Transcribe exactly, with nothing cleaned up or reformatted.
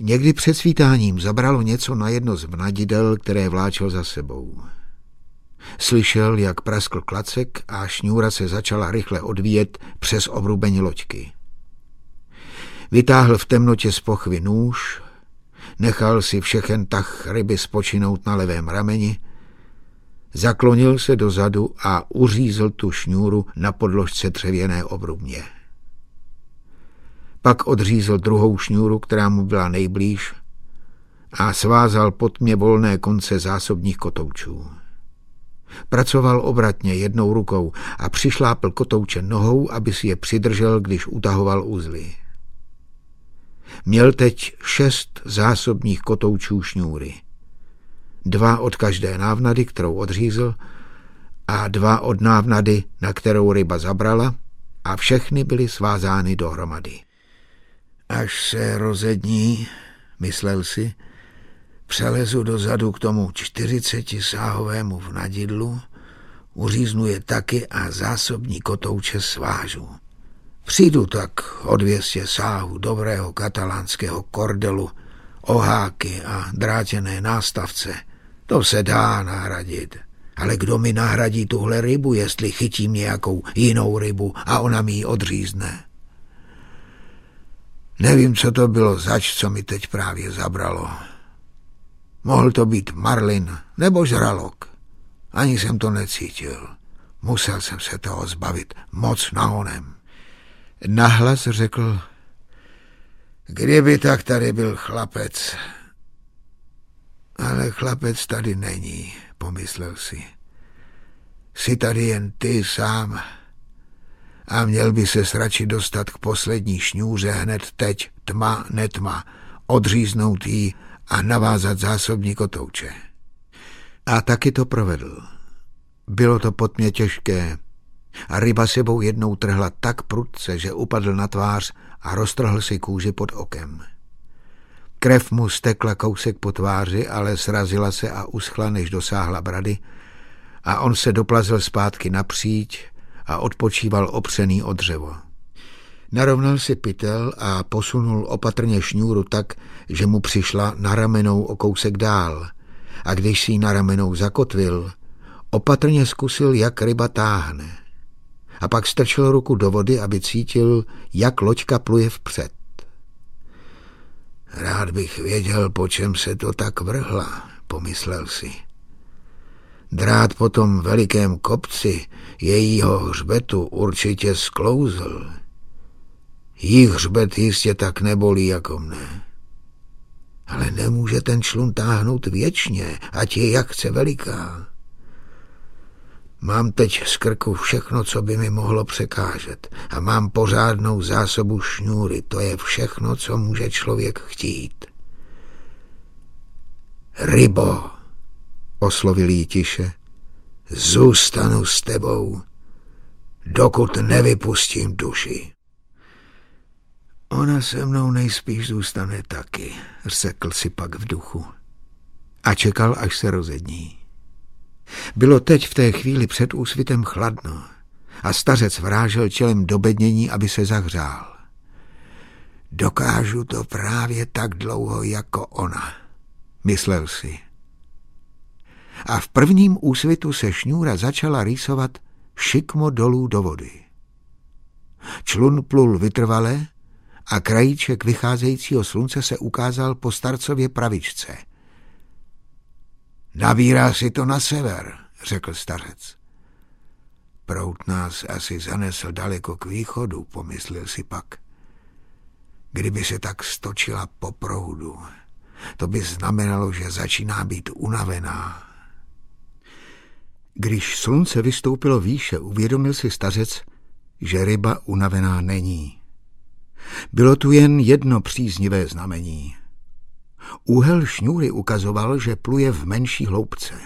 Někdy před svítáním zabralo něco na jedno z vnadidel, které vláčel za sebou. Slyšel, jak praskl klacek a šňůra se začala rychle odvíjet přes obrubení loďky. Vytáhl v temnotě z pochvy nůž, nechal si všechen tah ryby spočinout na levém rameni, zaklonil se dozadu a uřízl tu šňůru na podložce dřevěné obrubně. Pak odřízl druhou šňůru, která mu byla nejblíž, a svázal pod tmě volné konce zásobních kotoučů. Pracoval obratně jednou rukou a přišlápl kotouče nohou, aby si je přidržel, když utahoval uzly. Měl teď šest zásobních kotoučů šňůry. Dva od každé návnady, kterou odřízl, a dva od návnady, na kterou ryba zabrala, a všechny byly svázány dohromady. Až se rozední, myslel si, přelezu dozadu k tomu čtyřicetisáhovému vnadidlu, uříznu je taky a zásobní kotouče svážu. Přijdu tak o dvě stě sáhů dobrého katalánského kordelu, oháky a drátěné nástavce. To se dá nahradit. Ale kdo mi nahradí tuhle rybu, jestli chytím nějakou jinou rybu a ona mi ji odřízne? Nevím, co to bylo zač, co mi teď právě zabralo. Mohl to být marlin nebo žralok. Ani jsem to necítil. Musel jsem se toho zbavit moc nahonem. Nahlas řekl: kdyby tak tady byl chlapec. Ale chlapec tady není, pomyslel si. Jsi tady jen ty sám a měl by se radši dostat k poslední šňůře hned teď, tma, netma, odříznout jí a navázat zásobní kotouče. A taky to provedl. Bylo to pod mě těžké a ryba sebou jednou trhla tak prudce, že upadl na tvář a roztrhl si kůži pod okem. Krev mu stekla kousek po tváři, ale srazila se a uschla, než dosáhla brady, a on se doplazil zpátky napříč a odpočíval opřený o dřevo. Narovnal si pytel a posunul opatrně šňůru tak, že mu přišla na ramenou o kousek dál, a když si ji na ramenou zakotvil, opatrně zkusil, jak ryba táhne. A pak strčil ruku do vody, aby cítil, jak loďka pluje vpřed. Rád bych věděl, po čem se to tak vrhla, pomyslel si. Drát po tom velikém kopci jejího hřbetu určitě sklouzl. Jí hřbet jistě tak nebolí jako mne. Ale nemůže ten člun táhnout věčně, ať je jak chce veliká. Mám teď z krku všechno, co by mi mohlo překážet, a mám pořádnou zásobu šňůry. To je všechno, co může člověk chtít. Rybo, oslovil jí tiše, zůstanu s tebou, dokud nevypustím duši. Ona se mnou nejspíš zůstane taky, řekl si pak v duchu. A čekal, až se rozední. Bylo teď v té chvíli před úsvitem chladno a stařec vrážel čelem do bednění, aby se zahřál. Dokážu to právě tak dlouho jako ona, myslel si. A v prvním úsvitu se šňůra začala rýsovat šikmo dolů do vody. Člun plul vytrvale a krajíček vycházejícího slunce se ukázal po starcově pravičce. Nabírá si to na sever, řekl stařec. Proud nás asi zanesl daleko k východu, pomyslel si pak. Kdyby se tak stočila po proudu, to by znamenalo, že začíná být unavená. Když slunce vystoupilo výše, uvědomil si stařec, že ryba unavená není. Bylo tu jen jedno příznivé znamení. Úhel šňůry ukazoval, že pluje v menší hloubce.